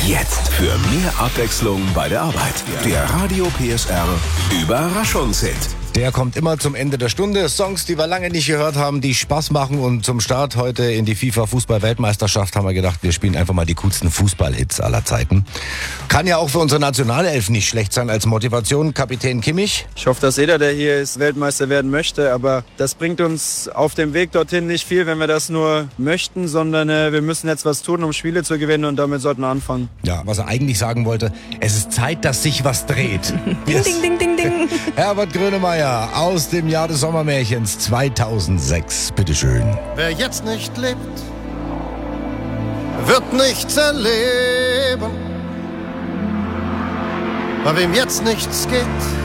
Jetzt für mehr Abwechslung bei der Arbeit. Der Radio PSR Überraschungshit. Der kommt immer zum Ende der Stunde. Songs, die wir lange nicht gehört haben, die Spaß machen. Und zum Start heute in die FIFA-Fußball-Weltmeisterschaft haben wir gedacht, wir spielen einfach mal die coolsten Fußball-Hits aller Zeiten. Kann ja auch für unsere Nationalelf nicht schlecht sein als Motivation. Kapitän Kimmich. Ich hoffe, dass jeder, der hier ist, Weltmeister werden möchte. Aber das bringt uns auf dem Weg dorthin nicht viel, wenn wir das nur möchten, sondern wir müssen jetzt was tun, um Spiele zu gewinnen. Und damit sollten wir anfangen. Ja, was er eigentlich sagen wollte, es ist Zeit, dass sich was dreht. Yes. Ding, ding, ding, ding. Herbert Grönemeyer aus dem Jahr des Sommermärchens 2006. Bitteschön. Wer jetzt nicht lebt, wird nichts erleben. Bei wem jetzt nichts geht,